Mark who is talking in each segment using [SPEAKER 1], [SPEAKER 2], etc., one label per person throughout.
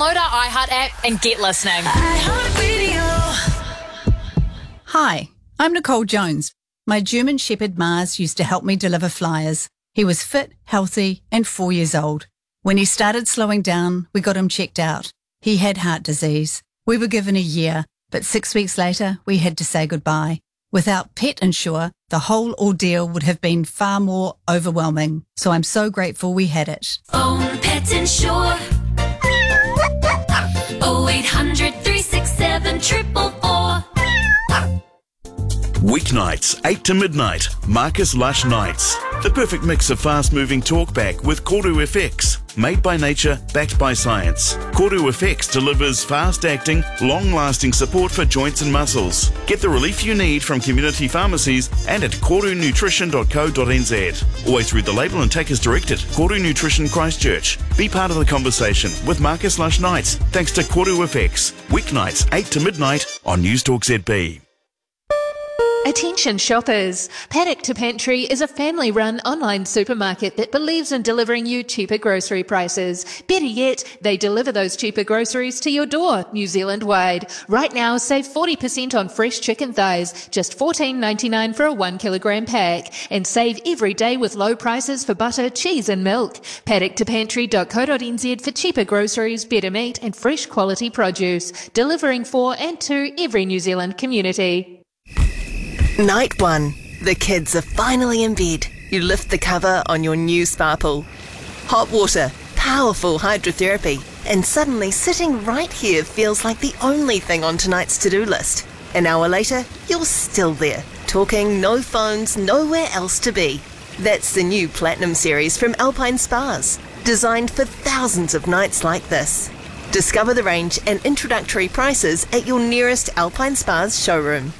[SPEAKER 1] Download our iHeart app and get listening.
[SPEAKER 2] Hi, I'm Nicole Jones. My German Shepherd Mars used to help me deliver flyers. He was fit, healthy, and 4 years old. When he started slowing down, we got him checked out. He had heart disease. We were given a year, but 6 weeks later, we had to say goodbye. Without Pet Insure, the whole ordeal would have been far more overwhelming. So I'm so grateful we had it.
[SPEAKER 3] Phone Pet Insure. 0800 367 444.
[SPEAKER 4] Weeknights, 8 to midnight, Marcus Lush Nights. The perfect mix of fast-moving talkback with Koru FX. Made by nature, backed by science. Koru FX delivers fast-acting, long-lasting support for joints and muscles. Get the relief you need from community pharmacies and at korunutrition.co.nz. Always read the label and take as directed. Koru Nutrition Christchurch. Be part of the conversation with Marcus Lush Nights, thanks to Koru FX. Weeknights, 8 to midnight on Newstalk ZB.
[SPEAKER 5] Attention shoppers! Paddock to Pantry is a family-run online supermarket that believes in delivering you cheaper grocery prices. Better yet, they deliver those cheaper groceries to your door, New Zealand-wide. Right now, save 40% on fresh chicken thighs, just $14.99 for a 1 kilogram pack. And save every day with low prices for butter, cheese and milk. PaddockToPantry.co.nz for cheaper groceries, better meat and fresh quality produce. Delivering for and to every New Zealand community.
[SPEAKER 6] Night 1. The kids are finally in bed. You lift the cover on your new spa pool. Hot water, powerful hydrotherapy, and suddenly sitting right here feels like the only thing on tonight's to-do list. An hour later, you're still there, talking, no phones, nowhere else to be. That's the new Platinum series from Alpine Spas, designed for thousands of nights like this. Discover the range and introductory prices at your nearest Alpine Spas showroom.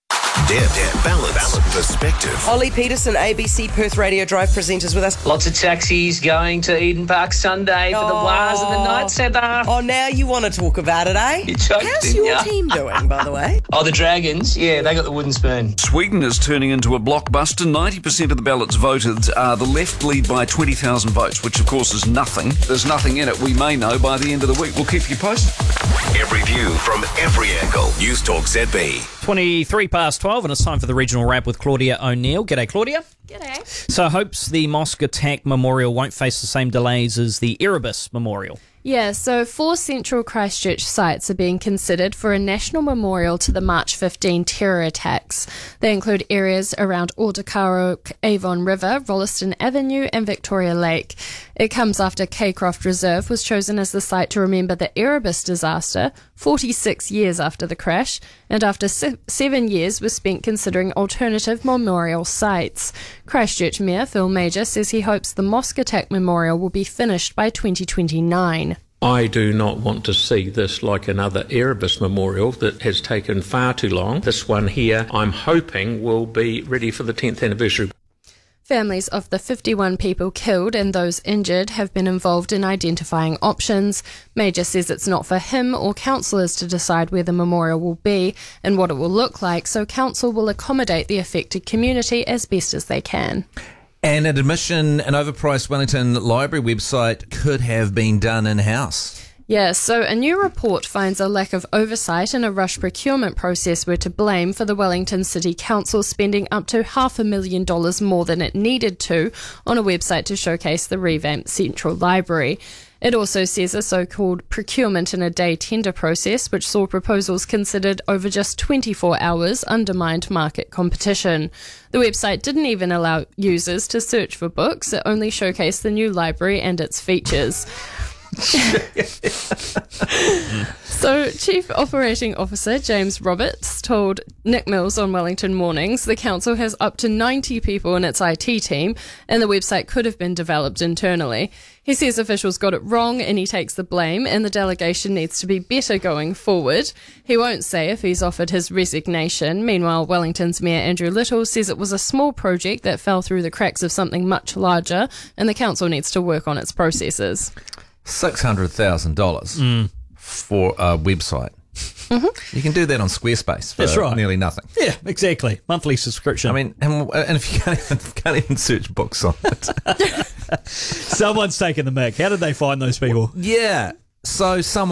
[SPEAKER 7] Balance, perspective.
[SPEAKER 8] Ollie Peterson, ABC Perth Radio Drive presenters with us.
[SPEAKER 9] Lots of taxis going to Eden Park Sunday for the Wars of the Night Centre.
[SPEAKER 8] Oh, now you want to talk about it, eh?
[SPEAKER 9] You choked,
[SPEAKER 8] How's your team doing, by the way?
[SPEAKER 9] Oh, the Dragons, yeah, they got the wooden spoon.
[SPEAKER 10] Sweden is turning into a blockbuster. 90% of the ballots voted. The left lead by 20,000 votes, which of course is nothing. There's nothing in it. We may know by the end of the week. We'll keep you posted.
[SPEAKER 7] Every view from every angle. Newstalk ZB.
[SPEAKER 11] 23 past 12 and it's time for the regional wrap with Claudia O'Neill. G'day, Claudia.
[SPEAKER 12] G'day.
[SPEAKER 11] So hopes the Mosque Attack Memorial won't face the same delays as the Erebus Memorial.
[SPEAKER 12] Yeah, so 4 central Christchurch sites are being considered for a national memorial to the March 15 terror attacks. They include areas around Ordakaro, Avon River, Rolleston Avenue and Victoria Lake. It comes after Caycroft Reserve was chosen as the site to remember the Erebus disaster 46 years after the crash, and after 7 years was spent considering alternative memorial sites. Christchurch Mayor Phil Major says he hopes the Mosque Attack Memorial will be finished by 2029.
[SPEAKER 13] I do not want to see this like another Erebus memorial that has taken far too long. This one here, I'm hoping, will be ready for the 10th anniversary.
[SPEAKER 12] Families of the 51 people killed and those injured have been involved in identifying options. Major says it's not for him or councillors to decide where the memorial will be and what it will look like, so council will accommodate the affected community as best as they can.
[SPEAKER 14] And an overpriced Wellington Library website could have been done in-house.
[SPEAKER 12] Yes, so a new report finds a lack of oversight and a rushed procurement process were to blame for the Wellington City Council spending up to $500,000 more than it needed to on a website to showcase the revamped Central Library. It also says a so-called procurement in a day tender process, which saw proposals considered over just 24 hours, undermined market competition. The website didn't even allow users to search for books. It only showcased the new library and its features. So, Chief Operating Officer James Roberts told Nick Mills on Wellington Mornings the council has up to 90 people in its IT team and the website could have been developed internally. He says officials got it wrong and he takes the blame and the delegation needs to be better going forward. He won't say if he's offered his resignation. Meanwhile, Wellington's Mayor Andrew Little says it was a small project that fell through the cracks of something much larger and the council needs to work on its processes.
[SPEAKER 14] $600,000 for a website. Mm-hmm. You can do that on Squarespace for nearly nothing.
[SPEAKER 11] Yeah, exactly. Monthly subscription.
[SPEAKER 14] I mean, and if you can't even search books on it.
[SPEAKER 11] Someone's taken the mic. How did they find those people?
[SPEAKER 14] Yeah. So someone